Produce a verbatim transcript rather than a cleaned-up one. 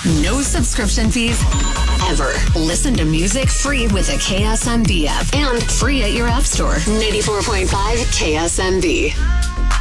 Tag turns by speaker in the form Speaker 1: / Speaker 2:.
Speaker 1: No subscription fees ever. Listen to music free with a K S M B app and free at your app store. ninety-four point five K S M B.